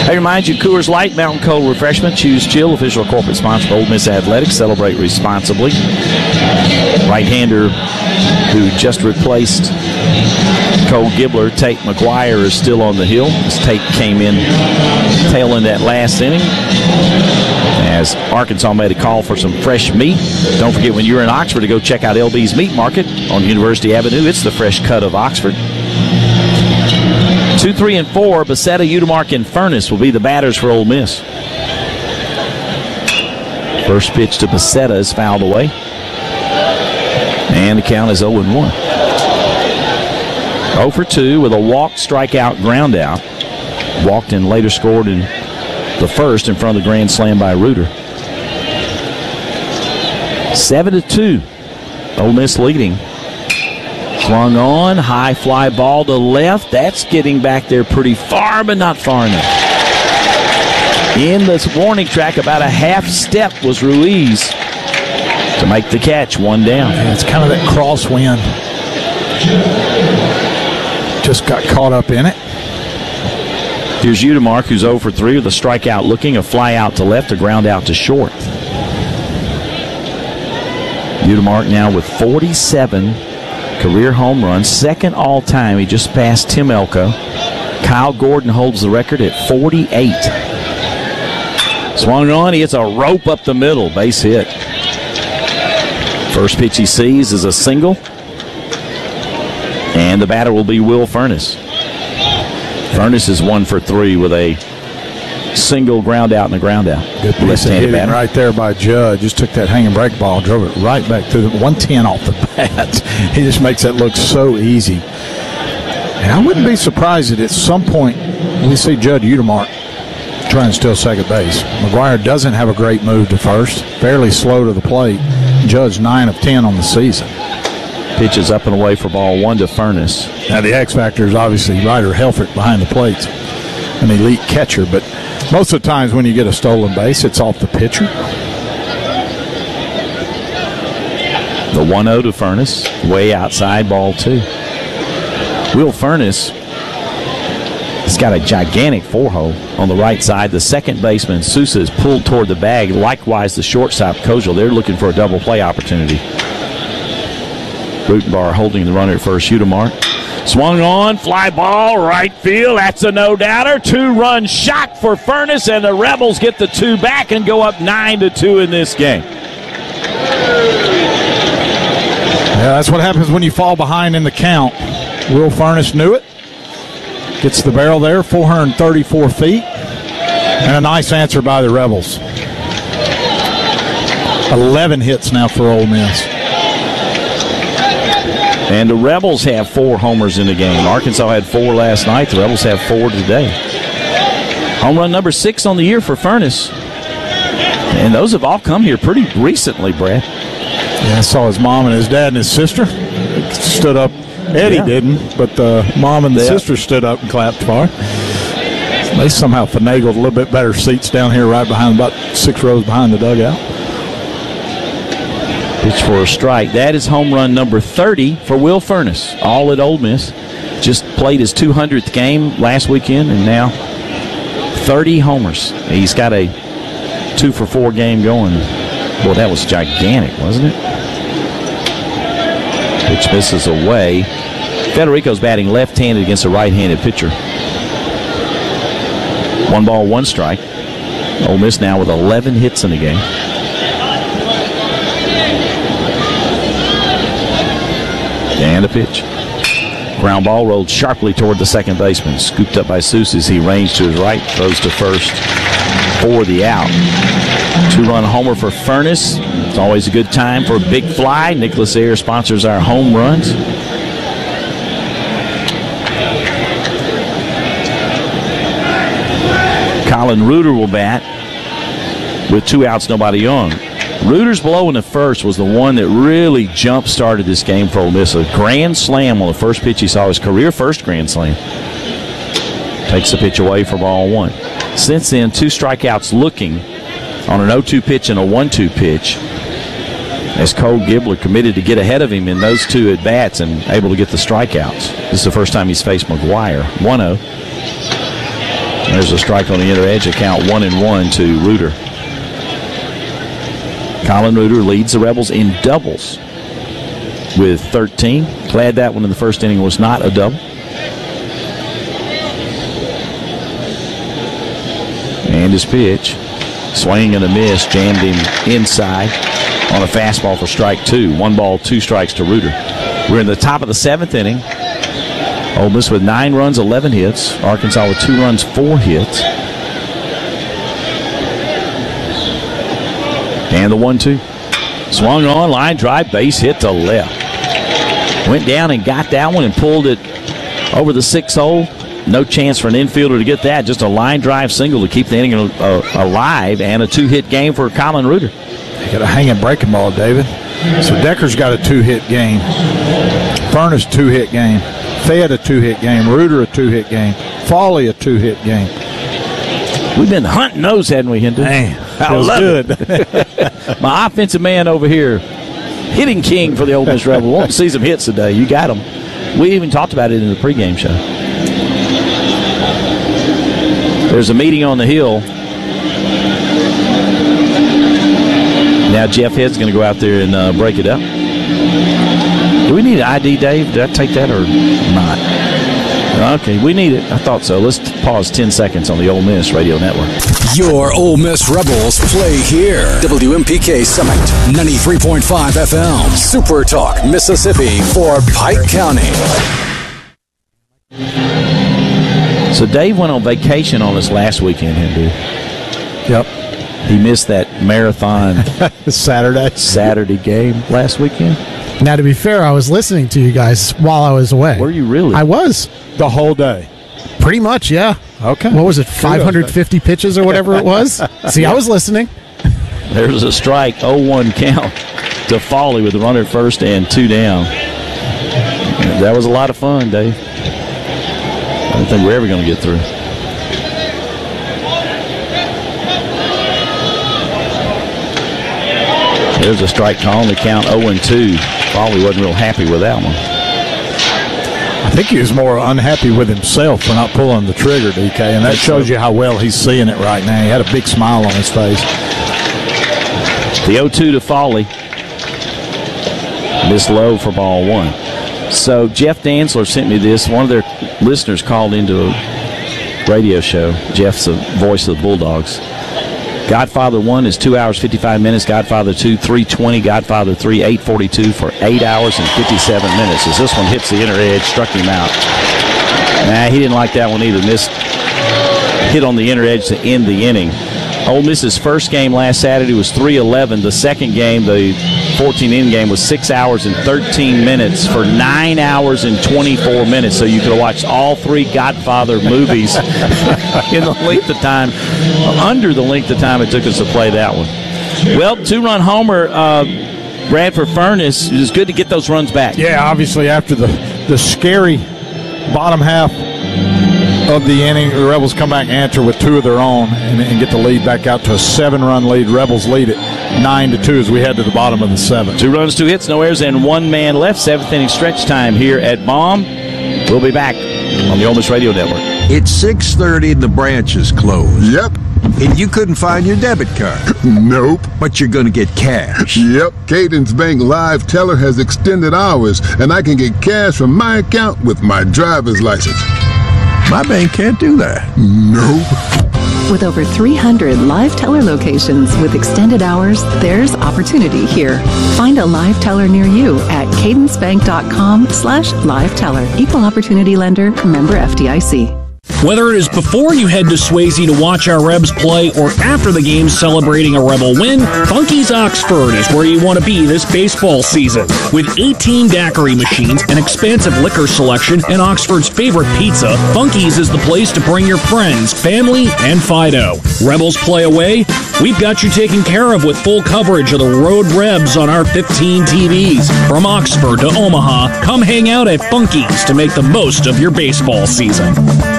I remind you, Coors Light, Mountain Cold Refreshment, Choose Chill, official corporate sponsor for Ole Miss Athletics. Celebrate responsibly. Right-hander who just replaced Cole Gibbler, Tate McGuire, is still on the hill as Tate came in tail in that last inning. As Arkansas made a call for some fresh meat. Don't forget, when you're in Oxford, to go check out LB's Meat Market on University Avenue. It's the fresh cut of Oxford. 2, 3, and 4, Becerra, Udemark, and Furness will be the batters for Ole Miss. First pitch to Becerra is fouled away. And the count is 0-1. 0 for 2 with a walk, strikeout, ground out. Walked and later scored in the first in front of the grand slam by Reuter. 7-2. Ole Miss leading. Swung on, high fly ball to left. That's getting back there pretty far, but not far enough. In this warning track, about a half step was Ruiz to make the catch, one down. Yeah, it's kind of that crosswind. Just got caught up in it. Here's Udemark, who's 0 for 3 with a strikeout looking, a fly out to left, a ground out to short. Udemark now with 47 career home runs, second all-time. He just passed Tim Elko. Kyle Gordon holds the record at 48. Swung on, he hits a rope up the middle, base hit. First pitch he sees is a single, and the batter will be Will Furness. Furness is 1 for 3 with a single, ground out, and a ground out. Good piece of hitting right there by Judd. Just took that hanging break ball, drove it right back to the 110 off the bat. He just makes that look so easy. And I wouldn't be surprised that at some point we see Judd Udemark trying to steal second base. McGuire doesn't have a great move to first. Fairly slow to the plate. Judd's 9 of 10 on the season. Pitches up and away for ball 1 to Furness. Now the X factor is obviously Ryder Helfrich behind the plates, an elite catcher, but most of the times when you get a stolen base, it's off the pitcher. The 1-0 to Furness, way outside, ball 2. Will Furness has got a gigantic 4-hole on the right side. The second baseman, Sousa, is pulled toward the bag. Likewise, the shortstop, Kojal. They're looking for a double play opportunity. Rutenbar holding the runner at first. Udemark swung on, fly ball, right field. That's a no-doubter. 2-run shot for Furness, and the Rebels get the 2 back and go up 9-2 in this game. Yeah, that's what happens when you fall behind in the count. Will Furness knew it. Gets the barrel there, 434 feet. And a nice answer by the Rebels. 11 hits now for Ole Miss. And the Rebels have 4 homers in the game. Arkansas had 4 last night. The Rebels have 4 today. Home run number 6 on the year for Furness. And those have all come here pretty recently, Brad. Yeah, I saw his mom and his dad and his sister stood up. Eddie didn't, but the mom and the sister stood up and clapped for him. They somehow finagled a little bit better seats down here right behind, about 6 rows behind the dugout. Pitch for a strike. That is home run number 30 for Will Furness, all at Ole Miss. Just played his 200th game last weekend, and now 30 homers. He's got a 2-for-4 game going. Boy, that was gigantic, wasn't it? Pitch misses away. Federico's batting left-handed against a right-handed pitcher. 1 ball, 1 strike. Ole Miss now with 11 hits in the game. And a pitch. Ground ball rolled sharply toward the second baseman. Scooped up by Sousa as he ranged to his right. Throws to first for the out. 2-run homer for Furness. It's always a good time for a big fly. Nicholas Ayer sponsors our home runs. Colin Reuter will bat with 2 outs, nobody on. Reuter's blow in the first was the one that really jump-started this game for Ole Miss. A grand slam on the first pitch he saw, his career first grand slam. Takes the pitch away for ball 1. Since then, 2 strikeouts looking on an 0-2 pitch and a 1-2 pitch, as Cole Gibbler committed to get ahead of him in those 2 at-bats and able to get the strikeouts. This is the first time he's faced McGuire. 1-0. There's a strike on the inner edge. A count 1-1 to Reuter. Colin Reuter leads the Rebels in doubles with 13. Glad that one in the first inning was not a double. And his pitch, swing and a miss, jammed him inside on a fastball for strike 2. 1 ball, 2 strikes to Reuter. We're in the top of the 7th inning. Ole Miss with 9 runs, 11 hits. Arkansas with 2 runs, 4 hits. And the 1-2. Swung on, line drive, base hit to left. Went down and got that one and pulled it over the 6th hole. No chance for an infielder to get that. Just a line drive single to keep the inning alive, and a 2-hit game for Colin Reuter. They got a hanging breaking ball, David. So Decker's got a 2-hit game. Furness 2-hit game. Fed a 2-hit game. Reuter a 2-hit game. Foley a 2-hit game. We've been hunting those, hadn't we, Hindu? Man, that I was love good. it. My offensive man over here, hitting king for the Ole Miss Rebels. Want to see some hits today. You got them. We even talked about it in the pregame show. There's a meeting on the hill. Now Jeff Head's going to go out there and break it up. Do we need an ID, Dave? Did I take that or not? Okay, we need it. I thought so. Let's pause 10 seconds on the Ole Miss Radio Network. Your Ole Miss Rebels play here. WMPK Summit, 93.5 FM. Super Talk, Mississippi for Pike County. So Dave went on vacation on us last weekend, Hindu. Yep. He missed that marathon Saturday game last weekend. Now, to be fair, I was listening to you guys while I was away. Were you really? I was. The whole day? Pretty much, yeah. Okay. What was it, 550 pitches or whatever it was? See, I was listening. There's a strike, 0-1 count to Foley with the runner at first and 2 down. That was a lot of fun, Dave. I don't think we're ever going to get through. There's a strike call, the count 0-2. Foley wasn't real happy with that one. I think he was more unhappy with himself for not pulling the trigger, DK, and that shows you how well he's seeing it right now. He had a big smile on his face. The 0-2 to Foley. Miss low for ball 1. So Jeff Dantzler sent me this. One of their listeners called into a radio show. Jeff's the voice of the Bulldogs. Godfather 1 is 2 hours, 55 minutes. Godfather 2, 3:20. Godfather 3, 8:42 for 8 hours and 57 minutes. As this one hits the inner edge, struck him out. Nah, he didn't like that one either. Missed hit on the inner edge to end the inning. Ole Miss's first game last Saturday was 3:11. The second game, the 14-inning game, was 6 hours and 13 minutes for 9 hours and 24 minutes. So you could have watched all 3 Godfather movies in the length of time, under the length of time it took us to play that one. Well, 2-run homer, Bradford Furness. It was good to get those runs back. Yeah, obviously after the scary bottom half of the inning, the Rebels come back and answer with 2 of their own and get the lead back out to a 7-run lead. Rebels lead it 9-2 as we head to the bottom of the 7th. 2 runs, 2 hits, no errors, and 1 man left. 7th inning stretch time here at Baum. We'll be back on the Ole Miss Radio Network. It's 6:30 and the branch is closed. Yep. And you couldn't find your debit card. Nope. But you're going to get cash. Yep. Cadence Bank Live Teller has extended hours, and I can get cash from my account with my driver's license. My bank can't do that. Nope. With over 300 Live Teller locations with extended hours, there's opportunity here. Find a Live Teller near you at cadencebank.com/liveteller. Equal opportunity lender, member FDIC. Whether it is before you head to Swayze to watch our Rebs play or after the game celebrating a Rebel win, Funky's Oxford is where you want to be this baseball season. With 18 daiquiri machines, an expansive liquor selection, and Oxford's favorite pizza, Funky's is the place to bring your friends, family, and Fido. Rebels play away? We've got you taken care of with full coverage of the Road Rebs on our 15 TVs. From Oxford to Omaha, come hang out at Funky's to make the most of your baseball season.